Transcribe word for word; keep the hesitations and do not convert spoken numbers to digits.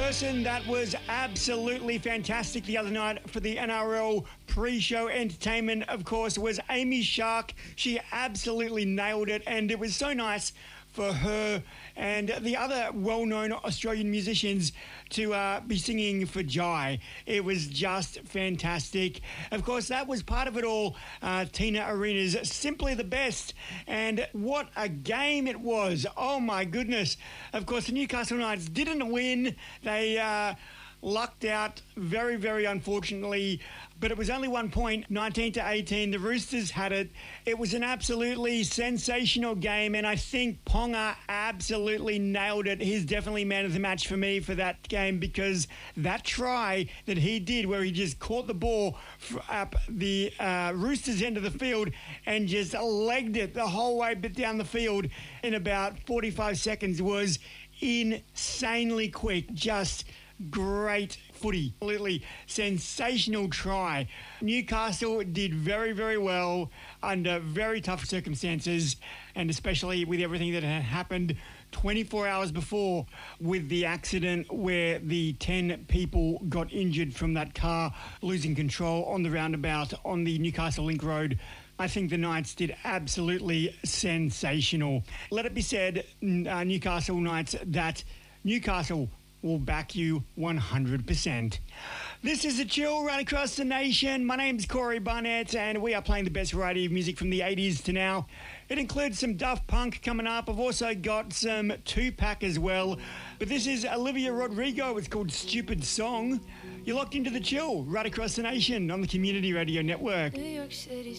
person that was absolutely fantastic the other night for the N R L pre-show entertainment, of course, was Amy Shark. She absolutely nailed it, and it was so nice for her and the other well-known Australian musicians to uh, be singing for Jai. It was just fantastic. Of course, that was part of it all. Uh, Tina Arena's Simply the Best. And what a game it was. Oh, my goodness. Of course, the Newcastle Knights didn't win. They uh, lucked out very, very unfortunately. But it was only one point, nineteen to eighteen. The Roosters had it. It was an absolutely sensational game, and I think Ponga absolutely nailed it. He's definitely man of the match for me for that game, because that try that he did where he just caught the ball up the uh, Roosters' end of the field and just legged it the whole way down the field in about forty-five seconds was insanely quick. Just great footy. Absolutely sensational try. Newcastle did very, very well under very tough circumstances, and especially with everything that had happened twenty-four hours before with the accident where the ten people got injured from that car losing control on the roundabout on the Newcastle Link Road. I think the Knights did absolutely sensational. Let it be said, uh, Newcastle Knights, that Newcastle will back you one hundred percent. This is A Chill right across the nation. My name's Corey Barnett, and we are playing the best variety of music from the eighties to now. It includes some Daft Punk coming up. I've also got some Tupac as well. But this is Olivia Rodrigo. It's called Stupid Song. You're locked into The Chill right across the nation on the Community Radio Network. New York City.